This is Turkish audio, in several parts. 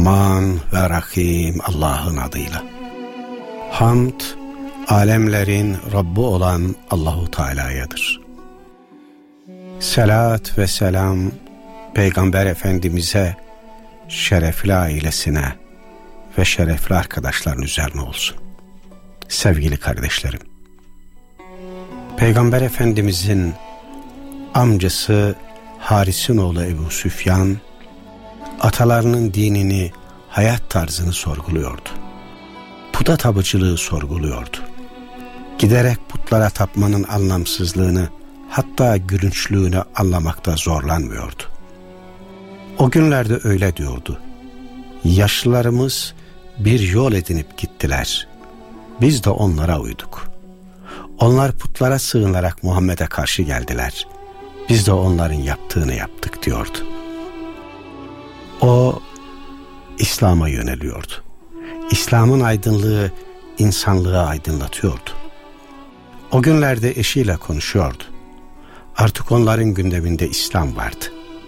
Rahman ve Rahim Allah'ın adıyla. Hamd, alemlerin Rabbi olan Allahu Teala'yadır. Selat ve selam Peygamber Efendimiz'e, şerefli ailesine ve şerefli arkadaşların üzerine olsun. Sevgili kardeşlerim, Peygamber Efendimiz'in amcası Haris'in oğlu Ebu Süfyan, atalarının dinini, hayat tarzını sorguluyordu. Puta tapıcılığı sorguluyordu. Giderek putlara tapmanın anlamsızlığını, hatta gülünçlüğünü anlamakta zorlanmıyordu. O günlerde öyle diyordu: yaşlılarımız bir yol edinip gittiler. Biz de onlara uyduk. Onlar putlara sığınarak Muhammed'e karşı geldiler. Biz de onların yaptığını yaptık diyordu. O İslam'a yöneliyordu. İslam'ın aydınlığı insanlığı aydınlatıyordu. O günlerde eşiyle konuşuyordu. Artık onların gündeminde İslam vardı.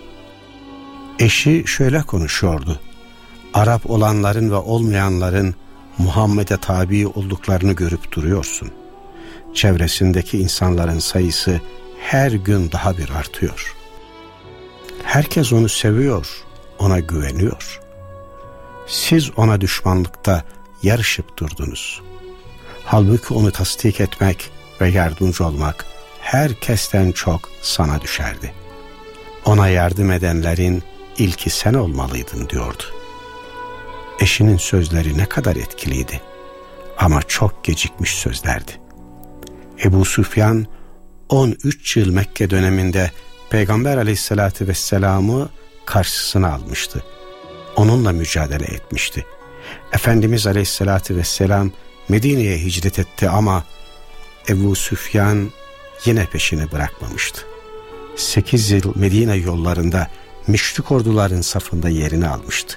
Eşi şöyle konuşuyordu: Arap olanların ve olmayanların Muhammed'e tabi olduklarını görüp duruyorsun. Çevresindeki insanların sayısı her gün daha bir artıyor. Herkes onu seviyor, ona güveniyor. Siz ona düşmanlıkta yarışıp durdunuz. Halbuki onu tasdik etmek ve yardımcı olmak herkesten çok sana düşerdi. Ona yardım edenlerin ilki sen olmalıydın diyordu. Eşinin sözleri ne kadar etkiliydi ama çok gecikmiş sözlerdi. Ebu Süfyan 13 yıl Mekke döneminde Peygamber Aleyhisselatü Vesselam'ı karşısına almıştı. Onunla mücadele etmişti. Efendimiz Aleyhisselatü Vesselam Medine'ye hicret etti ama Ebu Süfyan yine peşini bırakmamıştı. 8 yıl Medine yollarında müşrik orduların safında yerini almıştı.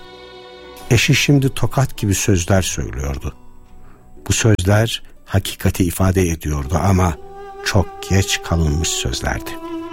Eşi şimdi tokat gibi sözler söylüyordu. Bu sözler hakikati ifade ediyordu ama çok geç kalınmış sözlerdi.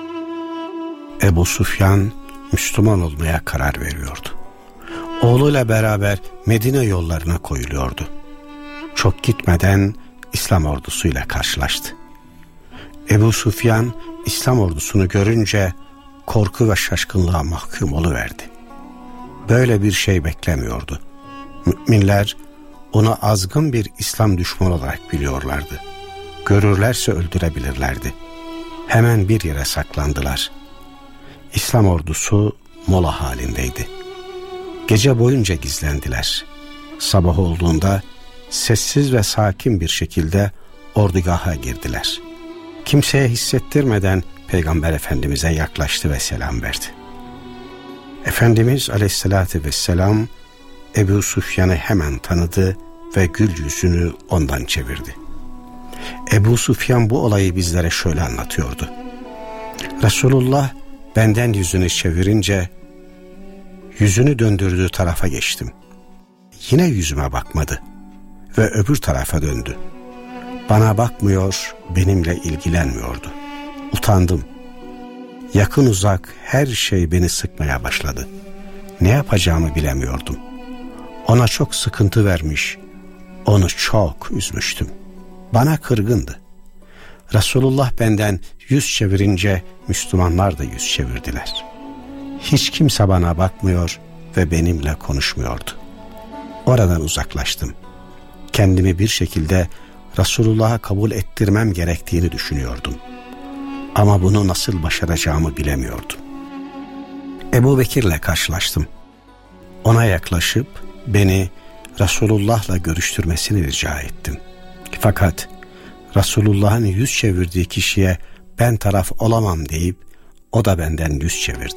Ebu Süfyan Müslüman olmaya karar veriyordu. Oğluyla beraber Medine yollarına koyuluyordu. Çok gitmeden İslam ordusuyla karşılaştı. Ebu Süfyan İslam ordusunu görünce korku ve şaşkınlığa mahkum oluverdi. Böyle bir şey beklemiyordu. Müminler onu azgın bir İslam düşmanı olarak biliyorlardı. Görürlerse öldürebilirlerdi. Hemen bir yere saklandılar. İslam ordusu mola halindeydi. Gece boyunca gizlendiler. Sabah olduğunda sessiz ve sakin bir şekilde ordugaha girdiler. Kimseye hissettirmeden Peygamber Efendimiz'e yaklaştı ve selam verdi. Efendimiz Aleyhisselatü Vesselam Ebu Süfyan'ı hemen tanıdı ve gül yüzünü ondan çevirdi. Ebu Süfyan bu olayı bizlere şöyle anlatıyordu: Resulullah benden yüzünü çevirince yüzünü döndürdüğü tarafa geçtim. Yine yüzüme bakmadı ve öbür tarafa döndü. Bana bakmıyor, benimle ilgilenmiyordu. Utandım. Yakın uzak her şey beni sıkmaya başladı. Ne yapacağımı bilemiyordum. Ona çok sıkıntı vermiş, onu çok üzmüştüm. Bana kırgındı. Resulullah benden yüz çevirince Müslümanlar da yüz çevirdiler. Hiç kimse bana bakmıyor ve benimle konuşmuyordu. Oradan uzaklaştım. Kendimi bir şekilde Resulullah'a kabul ettirmem gerektiğini düşünüyordum. Ama bunu nasıl başaracağımı bilemiyordum. Ebu Bekir'le karşılaştım. Ona yaklaşıp beni Resulullah'la görüştürmesini rica ettim. Fakat Resulullah'ın yüz çevirdiği kişiye ben taraf olamam deyip o da benden yüz çevirdi.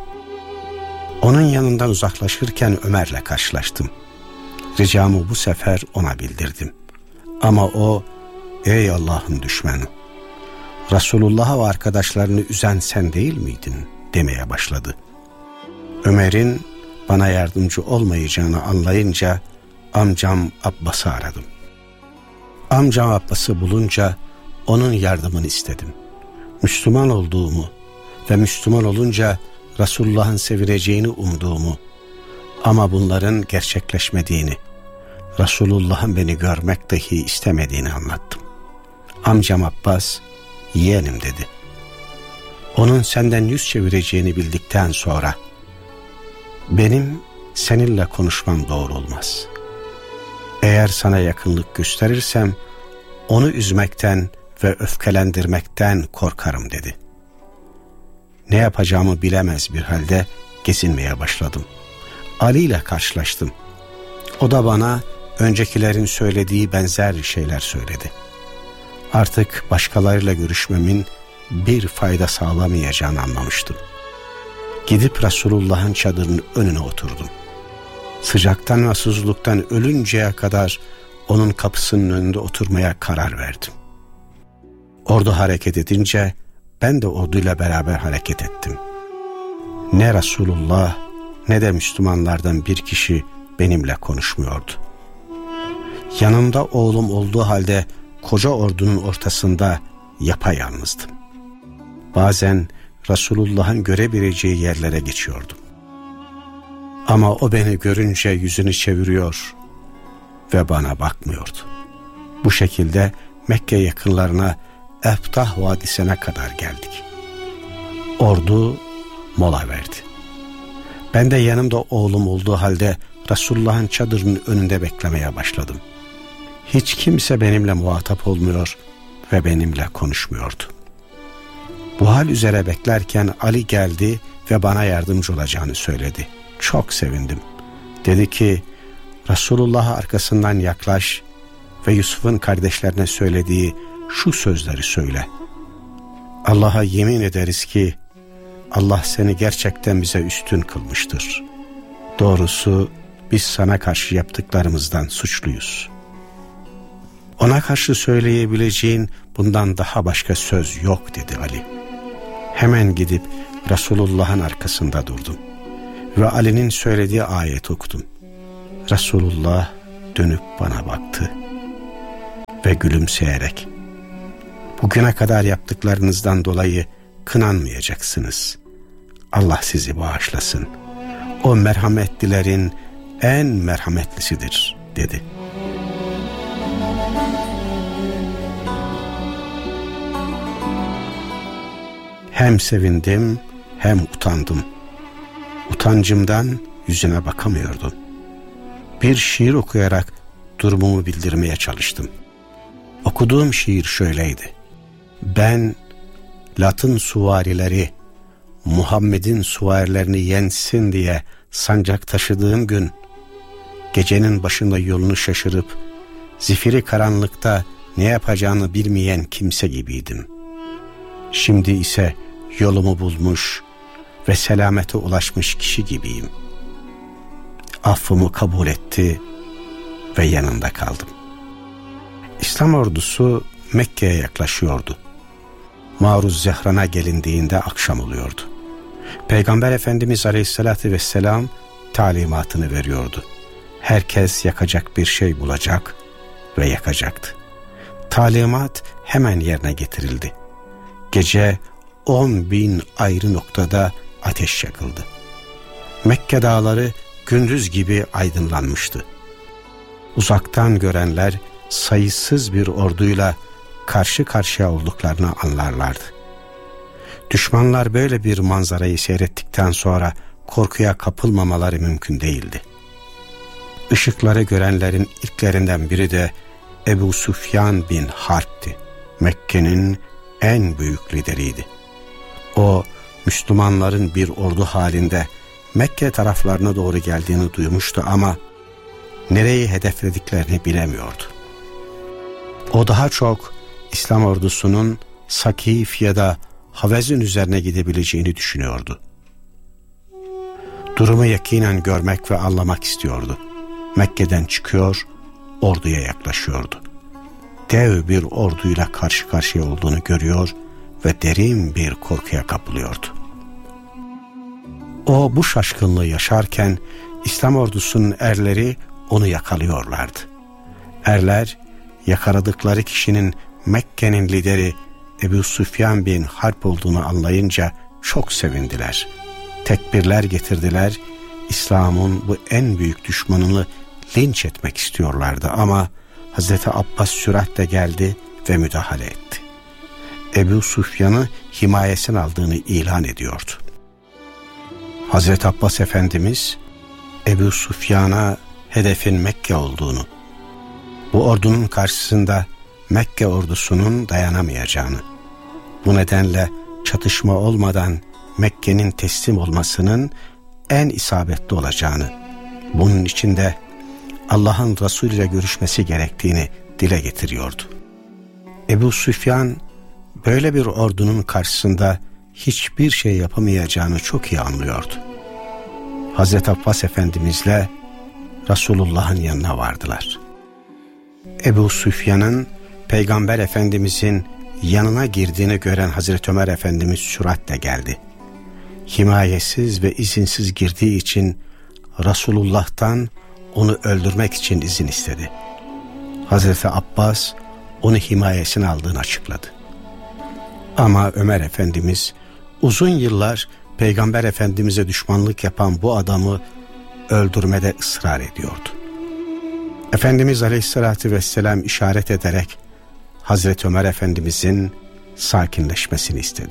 Onun yanından uzaklaşırken Ömer'le karşılaştım. Ricamı bu sefer ona bildirdim. Ama o, ey Allah'ın düşmanı, Resulullah'a ve arkadaşlarını üzen sen değil miydin demeye başladı. Ömer'in bana yardımcı olmayacağını anlayınca amcam Abbas'ı aradım. Amcam Abbas'ı bulunca onun yardımını istedim. Müslüman olduğumu ve Müslüman olunca Resulullah'ın sevileceğini umduğumu, Ama bunların gerçekleşmediğini, Resulullah'ın beni görmek dahi istemediğini anlattım. Amcam Abbas, yeğenim dedi. Onun senden yüz çevireceğini bildikten sonra, benim seninle konuşmam doğru olmaz. Eğer sana yakınlık gösterirsem, onu üzmekten ve öfkelendirmekten korkarım dedi. Ne yapacağımı bilemez bir halde gezinmeye başladım. Ali ile karşılaştım. O da bana öncekilerin söylediği benzer şeyler söyledi. Artık başkalarıyla görüşmemin bir fayda sağlamayacağını anlamıştım. Gidip Resulullah'ın çadırının önüne oturdum. Sıcaktan ve susuzluktan ölünceye kadar onun kapısının önünde oturmaya karar verdim. Ordu hareket edince ben de orduyla beraber hareket ettim. Ne Resulullah ne de Müslümanlardan bir kişi benimle konuşmuyordu. Yanımda oğlum olduğu halde koca ordunun ortasında yapayalnızdım. Bazen Resulullah'ın görebileceği yerlere geçiyordum. Ama o beni görünce yüzünü çeviriyor ve bana bakmıyordu. Bu şekilde Mekke yakınlarına Eftah Vadisi'ne kadar geldik. Ordu mola verdi. Ben de yanımda oğlum olduğu halde Resulullah'ın çadırının önünde beklemeye başladım. Hiç kimse benimle muhatap olmuyor ve benimle konuşmuyordu. Bu hal üzere beklerken Ali geldi ve bana yardımcı olacağını söyledi. Çok sevindim. Dedi ki, Resulullah'a arkasından yaklaş ve Yusuf'un kardeşlerine söylediği şu sözleri söyle. Allah'a yemin ederiz ki Allah seni gerçekten bize üstün kılmıştır. Doğrusu biz sana karşı yaptıklarımızdan suçluyuz. Ona karşı söyleyebileceğin bundan daha başka söz yok dedi Ali. Hemen gidip Resulullah'ın arkasında durdum ve Ali'nin söylediği ayet okudum. Resulullah dönüp bana baktı ve gülümseyerek, bugüne kadar yaptıklarınızdan dolayı kınanmayacaksınız. Allah sizi bağışlasın. O merhametlilerin en merhametlisidir dedi. Hem sevindim hem utandım. Utancımdan yüzüne bakamıyordum. Bir şiir okuyarak durumumu bildirmeye çalıştım. Okuduğum şiir şöyleydi. Ben Lat'ın süvarileri Muhammed'in süvarilerini yensin diye sancak taşıdığım gün, gecenin başında yolunu şaşırıp zifiri karanlıkta ne yapacağını bilmeyen kimse gibiydim. Şimdi ise yolumu bulmuş ve selamete ulaşmış kişi gibiyim. Affımı kabul etti ve yanında kaldım. İslam ordusu Mekke'ye yaklaşıyordu. Maruz Zehran'a gelindiğinde akşam oluyordu. Peygamber Efendimiz Aleyhisselatü Vesselam talimatını veriyordu. Herkes yakacak bir şey bulacak ve yakacaktı. Talimat hemen yerine getirildi. Gece 10.000 ayrı noktada ateş yakıldı. Mekke dağları gündüz gibi aydınlanmıştı. Uzaktan görenler sayısız bir orduyla karşı karşıya olduklarını anlarlardı. Düşmanlar böyle bir manzarayı seyrettikten sonra korkuya kapılmamaları mümkün değildi. Işıkları görenlerin ilklerinden biri de Ebu Süfyan bin Harp'ti. Mekke'nin en büyük lideriydi. O, Müslümanların bir ordu halinde Mekke taraflarına doğru geldiğini duymuştu ama nereyi hedeflediklerini bilemiyordu. O daha çok İslam ordusunun Sakif ya da Havezin üzerine gidebileceğini düşünüyordu. Durumu yakinen görmek ve anlamak istiyordu. Mekke'den çıkıyor, orduya yaklaşıyordu. Dev bir orduyla karşı karşıya olduğunu görüyor ve derin bir korkuya kapılıyordu. O bu şaşkınlığı yaşarken İslam ordusunun erleri onu yakalıyorlardı. Erler yakaladıkları kişinin Mekke'nin lideri Ebu Süfyan bin Harp olduğunu anlayınca çok sevindiler. Tekbirler getirdiler İslam'ın bu en büyük düşmanını linç etmek istiyorlardı ama Hazreti Abbas süratle geldi ve müdahale etti. Ebu Süfyan'ı himayesine aldığını ilan ediyordu. Hazreti Abbas Efendimiz Ebu Süfyan'a hedefin Mekke olduğunu, bu ordunun karşısında Mekke ordusunun dayanamayacağını, bu nedenle çatışma olmadan Mekke'nin teslim olmasının en isabetli olacağını, bunun için de Allah'ın Resulü ile görüşmesi gerektiğini dile getiriyordu. Ebu Süfyan böyle bir ordunun karşısında hiçbir şey yapamayacağını çok iyi anlıyordu. Hazreti Abbas Efendimizle Resulullah'ın yanına vardılar. Ebu Süfyan'ın Peygamber Efendimizin yanına girdiğini gören Hazreti Ömer Efendimiz süratle geldi. Himayesiz ve izinsiz girdiği için Resulullah'tan onu öldürmek için izin istedi. Hazreti Abbas onu himayesine aldığını açıkladı. Ama Ömer Efendimiz uzun yıllar Peygamber Efendimiz'e düşmanlık yapan bu adamı öldürmede ısrar ediyordu. Efendimiz Aleyhisselatü Vesselam işaret ederek Hazreti Ömer Efendimiz'in sakinleşmesini istedi.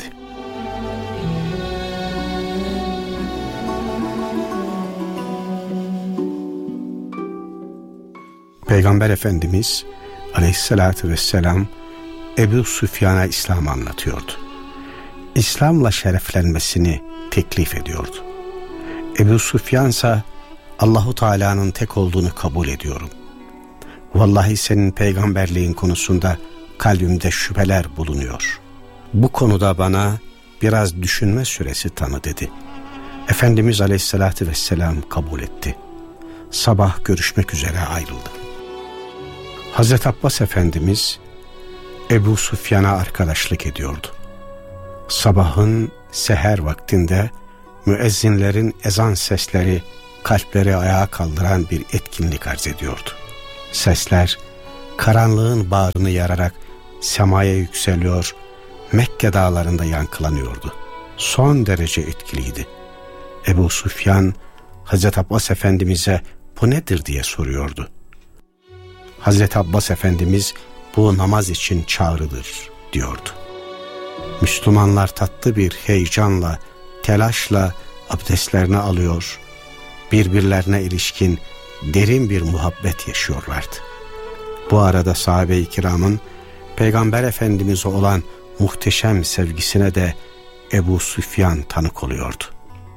Peygamber Efendimiz Aleyhisselatü Vesselam Ebu Süfyan'a İslam'ı anlatıyordu. İslam'la şereflenmesini teklif ediyordu. Ebu Süfyan ise Allahu Teala'nın tek olduğunu kabul ediyorum. Vallahi senin peygamberliğin konusunda kalbimde şüpheler bulunuyor. Bu konuda bana biraz düşünme süresi tanı dedi. Efendimiz Aleyhisselatü Vesselam kabul etti. Sabah görüşmek üzere ayrıldı. Hazreti Abbas Efendimiz Ebu Süfyan'a arkadaşlık ediyordu. Sabahın seher vaktinde müezzinlerin ezan sesleri kalpleri ayağa kaldıran bir etkinlik arz ediyordu. Sesler karanlığın bağrını yararak semaya yükseliyor, Mekke dağlarında yankılanıyordu. Son derece etkiliydi. Ebu Süfyan Hazreti Abbas Efendimiz'e bu nedir diye soruyordu. Hazreti Abbas Efendimiz bu namaz için çağrıdır diyordu. Müslümanlar tatlı bir heyecanla, telaşla abdestlerini alıyor, birbirlerine ilişkin derin bir muhabbet yaşıyorlardı. Bu arada sahabe-i kiramın Peygamber Efendimiz'e olan muhteşem sevgisine de Ebu Süfyan tanık oluyordu.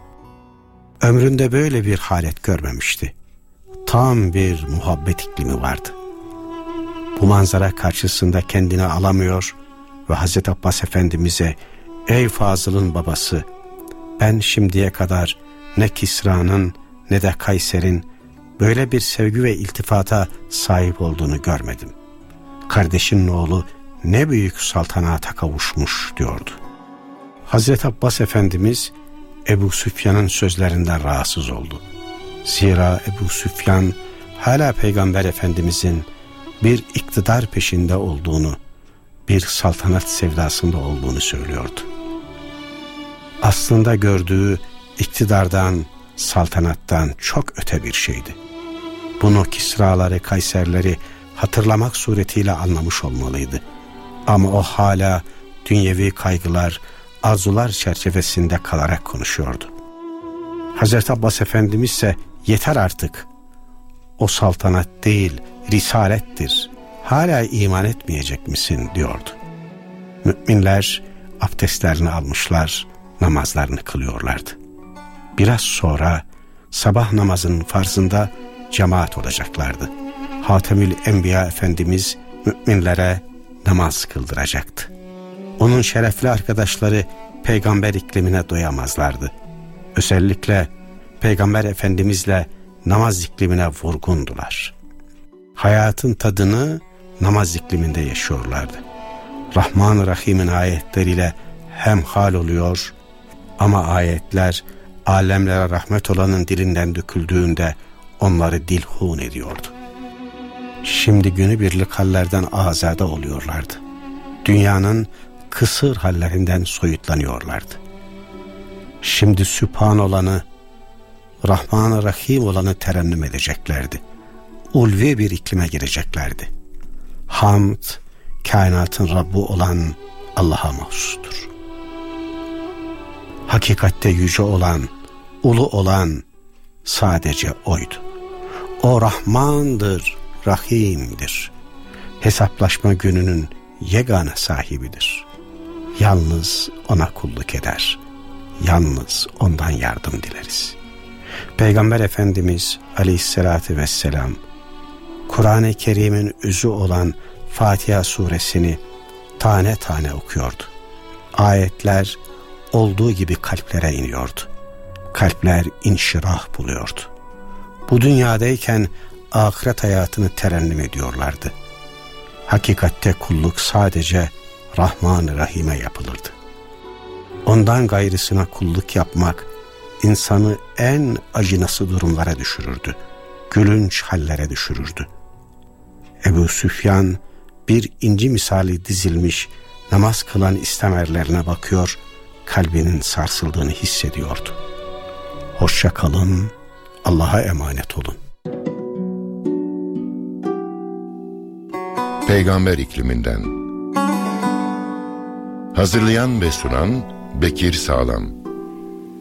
Ömründe böyle bir halet görmemişti. Tam bir muhabbet iklimi vardı. Bu manzara karşısında kendini alamıyor ve Hazreti Abbas Efendimiz'e "Ey Fazıl'ın babası, ben şimdiye kadar ne Kisra'nın ne de Kayser'in böyle bir sevgi ve iltifata sahip olduğunu görmedim. Kardeşinin oğlu ne büyük saltanata kavuşmuş" diyordu. Hazreti Abbas Efendimiz Ebu Süfyan'ın sözlerinden rahatsız oldu. Zira Ebu Süfyan hala Peygamber Efendimizin bir iktidar peşinde olduğunu, bir saltanat sevdasında olduğunu söylüyordu. Aslında gördüğü iktidardan, saltanattan çok öte bir şeydi. Bunu Kisraları, Kayserleri hatırlamak suretiyle anlamış olmalıydı. Ama o hala dünyevi kaygılar, arzular çerçevesinde kalarak konuşuyordu. Hazreti Abbas Efendimiz ise "Yeter artık. O saltanat değil, risalettir. Hala iman etmeyecek misin?" diyordu. Müminler abdestlerini almışlar, namazlarını kılıyorlardı. Biraz sonra sabah namazının farzında cemaat olacaklardı. Hatemül Enbiya Efendimiz müminlere namaz kıldıracaktı. Onun şerefli arkadaşları peygamber iklimine doyamazlardı. Özellikle Peygamber Efendimizle namaz iklimine vurgundular. Hayatın tadını namaz ikliminde yaşıyorlardı. Rahman-ı Rahim'in ayetleriyle hemhal oluyor ama ayetler alemlere rahmet olanın dilinden döküldüğünde onları dilhun ediyordu. Şimdi günübirlik hallerden azade oluyorlardı. Dünyanın kısır hallerinden soyutlanıyorlardı. Şimdi Sübhan olanı, Rahman-ı Rahim olanı terennüm edeceklerdi. Ulvi bir iklime gireceklerdi. Hamd, kainatın Rabbi olan Allah'a mahsustur. Hakikatte yüce olan, ulu olan sadece O'ydu. O Rahmandır, Rahim'dir. Hesaplaşma gününün yegane sahibidir. Yalnız O'na kulluk eder. Yalnız O'ndan yardım dileriz. Peygamber Efendimiz Aleyhisselatü Vesselam Kur'an-ı Kerim'in özü olan Fatiha suresini tane tane okuyordu. Ayetler olduğu gibi kalplere iniyordu. Kalpler inşirah buluyordu. Bu dünyadayken ahiret hayatını terennüm ediyorlardı. Hakikatte kulluk sadece Rahman-ı Rahim'e yapılırdı. Ondan gayrısına kulluk yapmak insanı en acınası durumlara düşürürdü. Gülünç hallere düşürürdü. Ebu Süfyan bir inci misali dizilmiş namaz kılan İslam erlerine bakıyor, kalbinin sarsıldığını hissediyordu. Hoşça kalın, Allah'a emanet olun. Peygamber ikliminden. Hazırlayan ve sunan Bekir Sağlam.